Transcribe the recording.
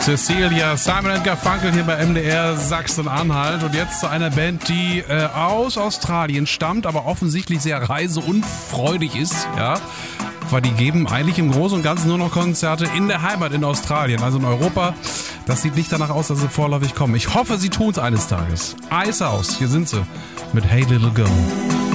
Cecilia, Simon & Garfunkel hier bei MDR Sachsen-Anhalt. Und jetzt zu einer Band, die aus Australien stammt, aber offensichtlich sehr reiseunfreudig ist, ja. Weil die geben eigentlich im Großen und Ganzen nur noch Konzerte in der Heimat in Australien, also in Europa. Das sieht nicht danach aus, dass sie vorläufig kommen. Ich hoffe, sie tun es eines Tages. Ice House, hier sind sie mit Hey Little Girl.